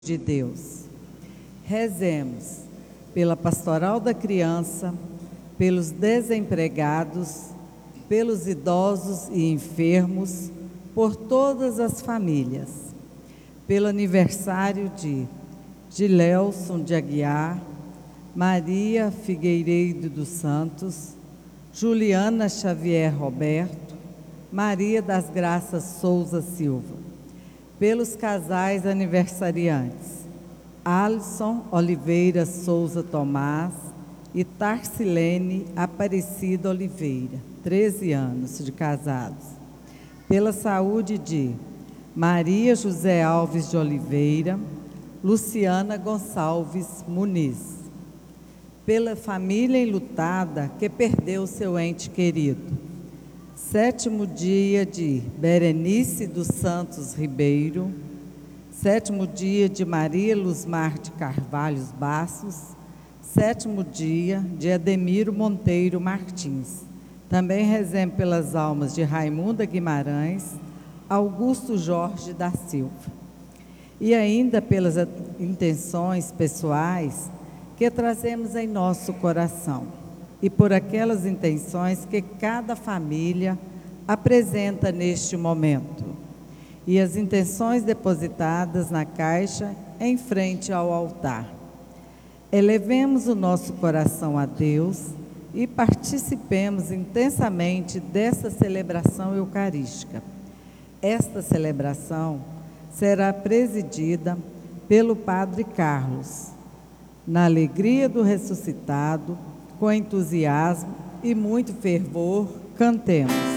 de Deus. Rezemos pela pastoral da criança, pelos desempregados, pelos idosos e enfermos, por todas as famílias, pelo aniversário de Gilelson de Aguiar, Maria Figueiredo dos Santos, Juliana Xavier Roberto, Maria das Graças Souza Silva, pelos casais aniversariantes, Alisson Oliveira Souza Tomás e Tarcilene Aparecida Oliveira, 13 anos de casados, pela saúde de Maria José Alves de Oliveira, Luciana Gonçalves Muniz, pela família enlutada que perdeu seu ente querido. 7º dia de Berenice dos Santos Ribeiro, 7º dia de Maria Luzmar de Carvalhos Bassos, 7º dia de Ademiro Monteiro Martins. Também rezemos pelas almas de Raimunda Guimarães, Augusto Jorge da Silva. E ainda pelas intenções pessoais que trazemos em nosso coração. E por aquelas intenções que cada família apresenta neste momento. E as intenções depositadas na caixa em frente ao altar. Elevemos o nosso coração a Deus e participemos intensamente dessa celebração eucarística. Esta celebração será presidida pelo Padre Carlos. Na alegria do ressuscitado, com entusiasmo e muito fervor, cantemos.